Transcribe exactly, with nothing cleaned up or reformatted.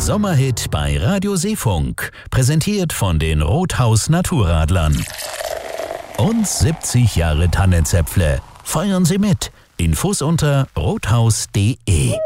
Sommerhit bei Radio Seefunk. Präsentiert von den Rothaus Naturradlern. Und siebzig Jahre Tannenzäpfle. Feiern Sie mit. Infos unter rothaus punkt de.